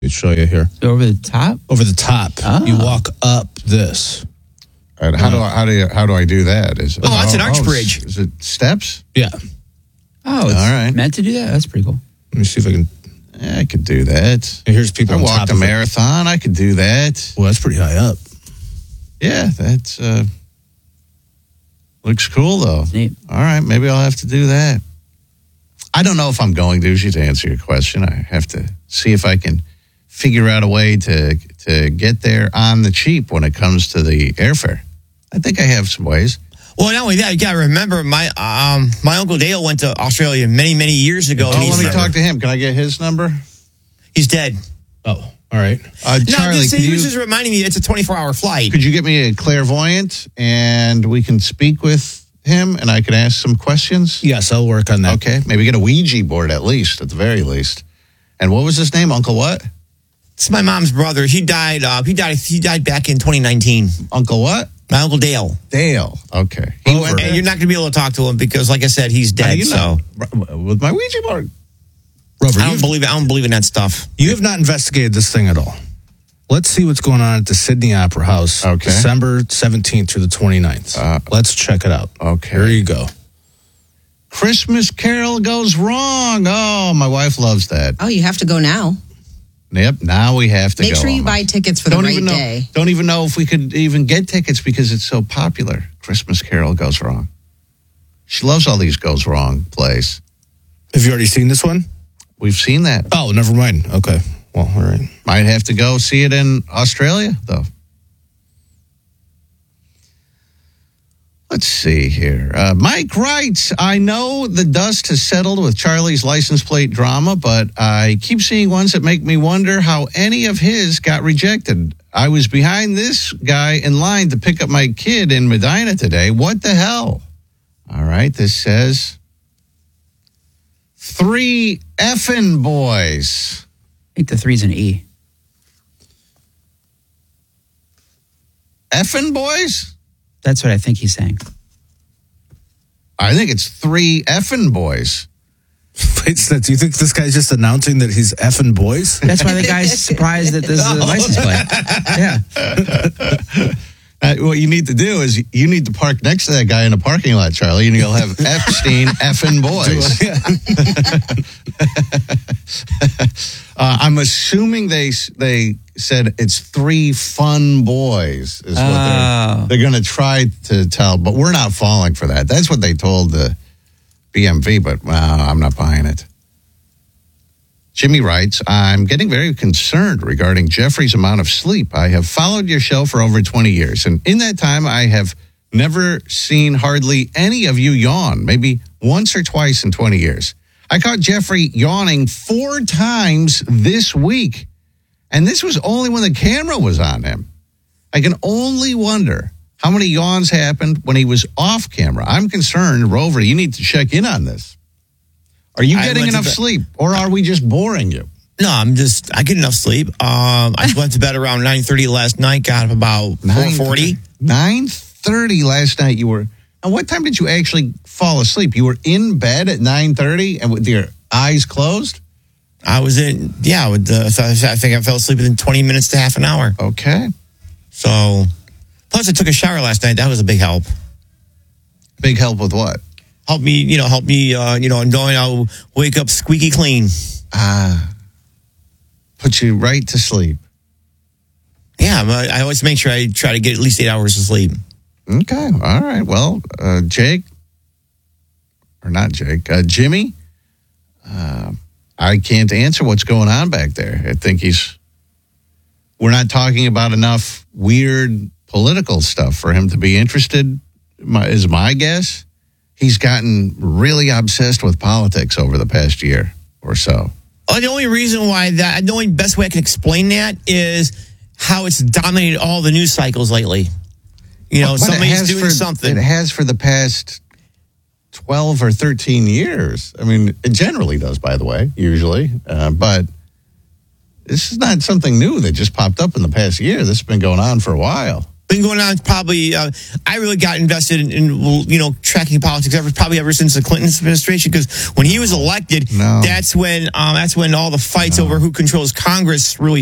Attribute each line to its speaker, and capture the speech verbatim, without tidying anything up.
Speaker 1: Let me show you here.
Speaker 2: Over the top?
Speaker 1: Over the top.
Speaker 2: Oh.
Speaker 1: You walk up this.
Speaker 3: All right, how do I how do you, how do I do that? Is it,
Speaker 4: Oh, that's an arch bridge.
Speaker 3: Is it steps?
Speaker 1: Yeah.
Speaker 2: Oh, it's
Speaker 3: All right.
Speaker 2: meant to do that? That's pretty cool.
Speaker 1: Let me see if I can.
Speaker 3: Yeah, I could do that.
Speaker 1: Here's people
Speaker 3: I
Speaker 1: on top
Speaker 3: walked a
Speaker 1: of it.
Speaker 3: marathon. I could do that.
Speaker 1: Well, that's pretty high up.
Speaker 3: Yeah, that's uh, looks cool though.
Speaker 2: Neat.
Speaker 3: All right, maybe I'll have to do that. I don't know if I'm going to, to answer your question. I have to see if I can figure out a way to to get there on the cheap when it comes to the airfare. I think I have some ways.
Speaker 4: Well, not only that, you got to remember, my um, my Uncle Dale went to Australia many, many years ago.
Speaker 3: Oh,
Speaker 4: and
Speaker 3: let
Speaker 4: he's,
Speaker 3: me talk to him. Can I get his number?
Speaker 4: he's dead.
Speaker 1: Oh, all right.
Speaker 3: Uh,
Speaker 4: No,
Speaker 3: Charlie,
Speaker 4: this,
Speaker 3: could
Speaker 4: he was
Speaker 3: you,
Speaker 4: just reminding me it's a twenty-four hour flight.
Speaker 3: could you get me a clairvoyant and we can speak with him and I can ask some questions?
Speaker 1: Yes, I'll work on that.
Speaker 3: Okay, maybe get a Ouija board at least, at the very least. And what was his name? Uncle what?
Speaker 4: It's my mom's brother. He died. Uh, he died. He died back in twenty nineteen.
Speaker 3: Uncle what?
Speaker 4: My Uncle Dale.
Speaker 3: Dale. Okay. He
Speaker 1: Over.
Speaker 3: went there?
Speaker 4: And you're not going to be able to talk to him because, like I said, he's
Speaker 3: How do
Speaker 4: dead.
Speaker 3: you
Speaker 4: So
Speaker 3: know? With my Ouija board.
Speaker 1: Rover,
Speaker 4: I don't
Speaker 1: you've,
Speaker 4: believe it. I don't believe in that stuff.
Speaker 1: you have not investigated this thing at all. Let's see what's going on at the Sydney Opera House.
Speaker 3: Okay.
Speaker 1: December seventeenth through the twenty-ninth.
Speaker 3: Uh,
Speaker 1: Let's check it out.
Speaker 3: Okay.
Speaker 1: Here you go.
Speaker 3: Christmas Carol goes wrong. Oh, my wife loves that.
Speaker 5: Oh, you have to go now.
Speaker 3: Yep. Now we have to
Speaker 5: Make
Speaker 3: go.
Speaker 5: sure you
Speaker 3: on.
Speaker 5: buy tickets for the
Speaker 3: Don't
Speaker 5: right
Speaker 3: even know,
Speaker 5: day.
Speaker 3: Don't even know if we could even get tickets because it's so popular. Christmas Carol goes wrong. She loves all these goes wrong plays.
Speaker 1: Have you already seen this one?
Speaker 3: We've seen that.
Speaker 1: Oh, never mind. Okay. Well, all right.
Speaker 3: Might have to go see it in Australia, though. Let's see here. Uh, Mike writes, I know the dust has settled with Charlie's license plate drama, but I keep seeing ones that make me wonder how any of his got rejected. I was behind this guy in line to pick up my kid in Medina today. What the hell? All right, this says three effing boys.
Speaker 2: I think the three's an E.
Speaker 3: Effing boys?
Speaker 2: That's what I think he's saying.
Speaker 3: I think it's three effing boys.
Speaker 1: Wait, so do you think this guy's just announcing that he's effing boys?
Speaker 2: That's why the guy's surprised that this is a license plate. Yeah.
Speaker 3: Uh, what you need to do is you need to park next to that guy in a parking lot, Charlie, and you'll have Epstein effing boys. uh, I'm assuming they they said it's three fun boys is what
Speaker 2: Oh.
Speaker 3: they're, they're going to try to tell, but we're not falling for that. That's what they told the B M V, but well, I'm not buying it. Jimmy writes, I'm getting very concerned regarding Jeffrey's amount of sleep. I have followed your show for over twenty years, and in that time, I have never seen hardly any of you yawn, maybe once or twice in twenty years. I caught Jeffrey yawning four times this week, and this was only when the camera was on him. I can only wonder how many yawns happened when he was off camera. I'm concerned, Rover, you need to check in on this. Are you
Speaker 4: I
Speaker 3: getting
Speaker 4: went to
Speaker 3: enough
Speaker 4: bed-
Speaker 3: sleep, or are we just boring you?
Speaker 4: No, I'm just, I get enough sleep. Um, I went to bed around nine thirty last night, got up about four forty.
Speaker 3: nine thirty last night you were, and what time did you actually fall asleep? You were in bed at nine thirty and with your eyes closed?
Speaker 4: I was in, yeah, with the, so I think I fell asleep within twenty minutes to half an hour.
Speaker 3: Okay.
Speaker 4: So, plus I took a shower last night. That was a big help.
Speaker 3: Big help with what?
Speaker 4: Help me, you know, help me, uh, you know, knowing I'll wake up squeaky clean.
Speaker 3: Ah. Put you right to sleep.
Speaker 4: Yeah, I I always make sure I try to get at least eight hours of sleep.
Speaker 3: Okay. All right. Well, uh, Jake, or not Jake, uh, Jimmy, uh, I can't answer what's going on back there. I think he's, we're not talking about enough weird political stuff for him to be interested, my, is my guess. He's gotten really obsessed with politics over the past year or so.
Speaker 4: Oh, the only reason why that, the only best way I can explain that is how it's dominated all the news cycles lately. You know,
Speaker 3: But it
Speaker 4: somebody's
Speaker 3: has
Speaker 4: doing
Speaker 3: for,
Speaker 4: something.
Speaker 3: It has for the past twelve or thirteen years. I mean, it generally does, by the way, usually. Uh, but this is not something new that just popped up in the past year. This has been going on for a while.
Speaker 4: Been going on probably. Uh, I really got invested in, in you know tracking politics ever probably ever since the Clinton administration, because when he was elected,
Speaker 3: No.
Speaker 4: that's when um, that's when all the fights over who controls Congress really